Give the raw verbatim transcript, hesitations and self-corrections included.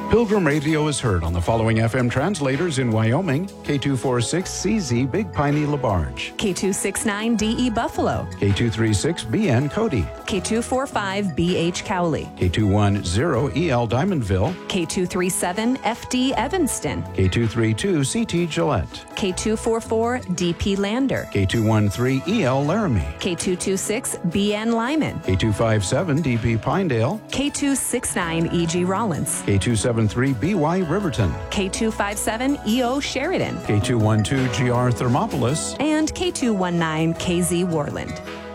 Pilgrim Radio is heard on the following F M translators in Wyoming: K two forty-six C Z Big Piney LaBarge, K two sixty-nine D E Buffalo, K two thirty-six B N Cody, K two forty-five B H Cowley, K two ten E L Diamondville, K two thirty-seven F D Evanston, K two thirty-two C T Gillette, K two forty-four D P Lander, K two thirteen E L Laramie, K two twenty-six B N Lyman, K two fifty-seven D P Pinedale, K two sixty-nine E G Rollins, K two seventy-three B Y Riverton, K two fifty-seven E O Sheridan, K two twelve G R Thermopolis, and K two nineteen K Z Warland.